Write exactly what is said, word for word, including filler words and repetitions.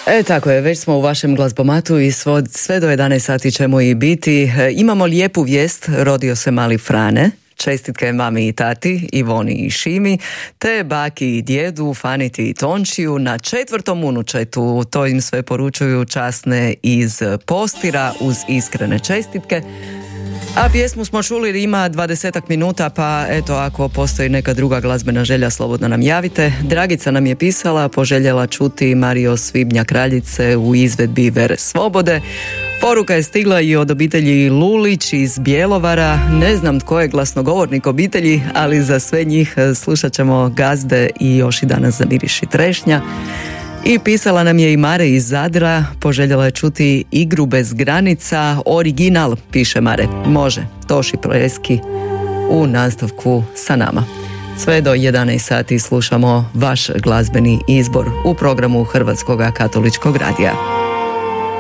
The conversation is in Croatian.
E, tako je, već smo u vašem glazbomatu i svo, sve do jedanaest sati ćemo i biti. E, imamo lijepu vijest, rodio se mali Frane. Čestitke mami i tati, Ivoni i Šimi, te baki i djedu, Faniti i Tončiju na četvrtom unučetu. To im sve poručuju časne iz Postira uz iskrene čestitke. A pjesmu smo čuli, ima dvadesetak minuta, pa eto, ako postoji neka druga glazbena želja, slobodno nam javite. Dragica nam je pisala, poželjela čuti Mario Svibnja Kraljice u izvedbi Vere Svobode. Poruka je stigla i od obitelji Lulić iz Bjelovara. Ne znam tko je glasnogovornik obitelji, ali za sve njih slušat ćemo Gazde i Još i danas zamiriši trešnja. I pisala nam je i Mare iz Zadra, poželjela je čuti Igru bez granica, original, piše Mare. Može, Toši Projeski u nastavku sa nama. Sve do jedanaest sati slušamo vaš glazbeni izbor u programu Hrvatskog katoličkog radija.